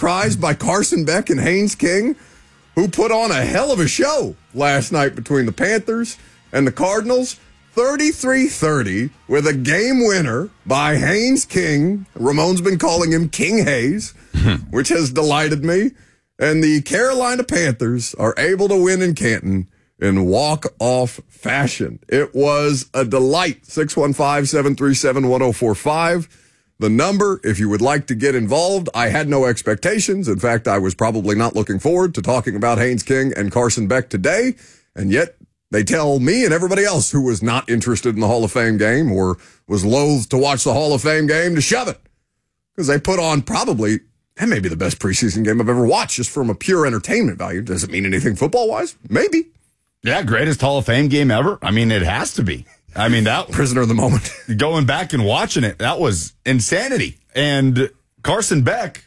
surprised by Carson Beck and Haynes King, who put on a hell of a show last night between the Panthers and the Cardinals. 33-30 with a game winner by Haynes King. Ramon's been calling him King Hayes, which has delighted me. And the Carolina Panthers are able to win in Canton in walk-off fashion. It was a delight. 615-737-1045. The number, if you would like to get involved. I had no expectations. In fact, I was probably not looking forward to talking about Haynes King and Carson Beck today. And yet, they tell me and everybody else who was not interested in the Hall of Fame game or was loath to watch the Hall of Fame game to shove it. Because they put on probably, that may be the best preseason game I've ever watched, just from a pure entertainment value. Does it mean anything football-wise? Maybe. Yeah, greatest Hall of Fame game ever. I mean, it has to be. I mean, that prisoner of the moment. Going back and watching it, that was insanity. And Carson Beck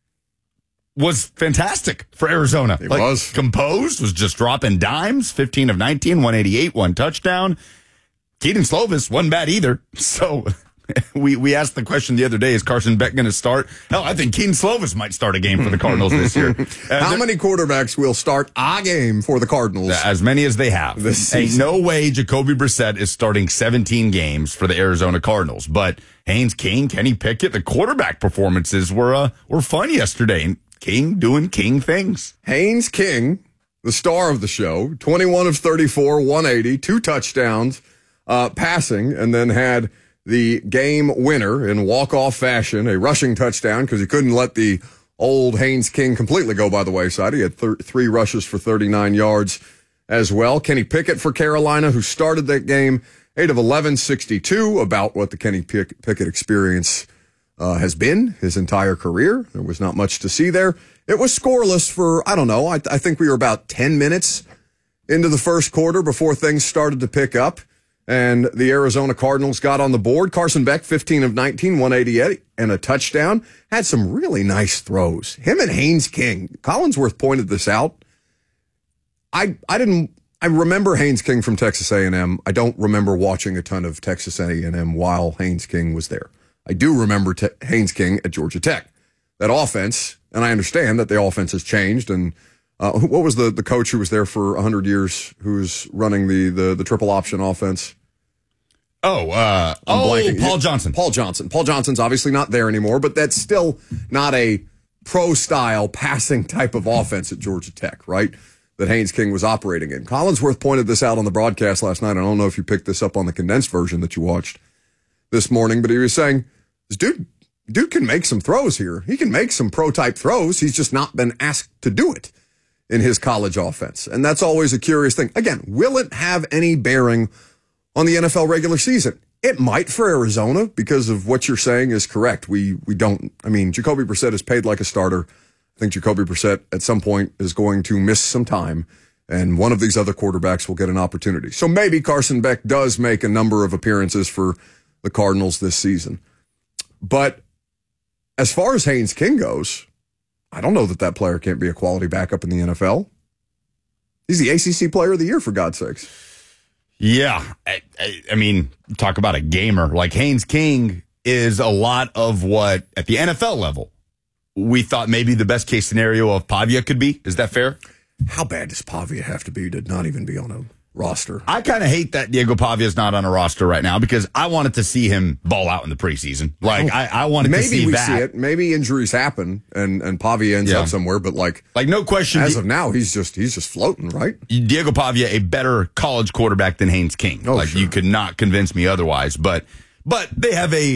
was fantastic for Arizona. He was. Composed, was just dropping dimes, 15 of 19, 188, one touchdown. Keaton Slovis wasn't bad either. So we asked the question the other day, is Carson Beck going to start? Hell, I think Keaton Slovis might start a game for the Cardinals this year. How many quarterbacks will start a game for the Cardinals? As many as they have. Ain't no way Jacoby Brissett is starting 17 games for the Arizona Cardinals. But Haynes King, Kenny Pickett, the quarterback performances were fun yesterday. King doing King things. Haynes King, the star of the show, 21 of 34, 180, 2 touchdowns passing, and then had the game winner in walk-off fashion, a rushing touchdown, because he couldn't let the old Haynes King completely go by the wayside. He had 3 rushes for 39 yards as well. Kenny Pickett for Carolina, who started that game, 8 of 11, 62, about what the Kenny Pickett experience has been his entire career. There was not much to see there. It was scoreless for, I don't know, I think we were about 10 minutes into the first quarter before things started to pick up, and the Arizona Cardinals got on the board. Carson Beck, 15 of 19, 188, and a touchdown. Had some really nice throws. Him and Haynes King. Collinsworth pointed this out. I remember Haynes King from Texas A&M. I don't remember watching a ton of Texas A&M while Haynes King was there. I do remember Haynes King at Georgia Tech. That offense, and I understand that the offense has changed. And what was the coach who was there for 100 years who was running the triple option offense? Paul Johnson. Paul Johnson. Paul Johnson's obviously not there anymore, but that's still not a pro-style passing type of offense at Georgia Tech, right, that Haynes King was operating in. Collinsworth pointed this out on the broadcast last night. I don't know if you picked this up on the condensed version that you watched this morning, but he was saying, this dude can make some throws here. He can make some pro-type throws. He's just not been asked to do it in his college offense. And that's always a curious thing. Again, will it have any bearing on the NFL regular season? It might for Arizona, because of what you're saying is correct. We don't, I mean, Jacoby Brissett is paid like a starter. I think Jacoby Brissett at some point is going to miss some time, and one of these other quarterbacks will get an opportunity. So maybe Carson Beck does make a number of appearances for the Cardinals this season. But as far as Haynes King goes, I don't know that player can't be a quality backup in the NFL. He's the ACC Player of the Year, for God's sakes. Yeah. I mean, talk about a gamer. Like, Haynes King is a lot of what, at the NFL level, we thought maybe the best case scenario of Pavia could be. Is that fair? How bad does Pavia have to be to not even be on a roster? I kind of hate that Diego Pavia is not on a roster right now, because I wanted to see him ball out in the preseason. Like, I wanted to see that. Maybe we see it. Maybe injuries happen and Pavia ends up somewhere, but like no question. As of now, he's just floating, right? Diego Pavia, a better college quarterback than Haynes King. Sure. You could not convince me otherwise. But they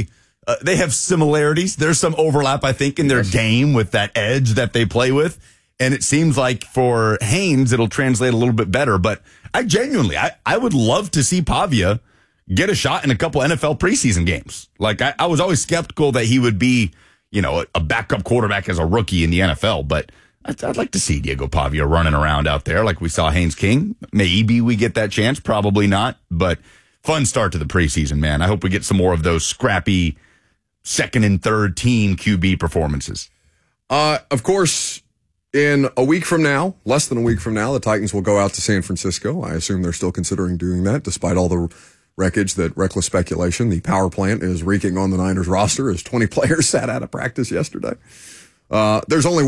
have similarities. There's some overlap, I think, in their game with that edge that they play with. And it seems like for Haynes, it'll translate a little bit better. But I genuinely would love to see Pavia get a shot in a couple NFL preseason games. Like, I was always skeptical that he would be, a backup quarterback as a rookie in the NFL. But I'd like to see Diego Pavia running around out there like we saw Haynes King. Maybe we get that chance. Probably not. But fun start to the preseason, man. I hope we get some more of those scrappy second and third team QB performances. Of course, in a week from now, less than a week from now, the Titans will go out to San Francisco. I assume they're still considering doing that, despite all the wreckage, that reckless speculation. The power plant is wreaking on the Niners roster as 20 players sat out of practice yesterday. There's only